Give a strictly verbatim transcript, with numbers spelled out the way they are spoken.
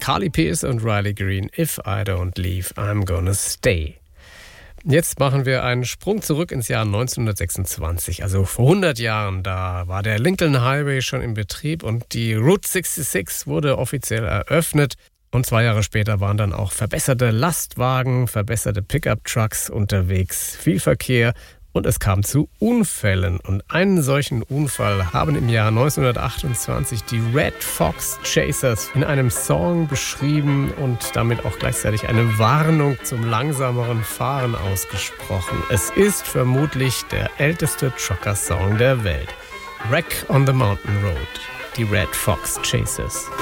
Carly Pearce und Riley Green. If I don't leave, I'm gonna stay. Jetzt machen wir einen Sprung zurück ins Jahr neunzehnhundertsechsundzwanzig, also vor hundert Jahren. Da war der Lincoln Highway schon in Betrieb und die Route sechsundsechzig wurde offiziell eröffnet. Und zwei Jahre später waren dann auch verbesserte Lastwagen, verbesserte Pickup-Trucks unterwegs, viel Verkehr und es kam zu Unfällen. Und einen solchen Unfall haben im Jahr neunzehnhundertachtundzwanzig die Red Fox Chasers in einem Song beschrieben und damit auch gleichzeitig eine Warnung zum langsameren Fahren ausgesprochen. Es ist vermutlich der älteste Trucker-Song der Wreck on the Mountain Road, die Red Fox Chasers.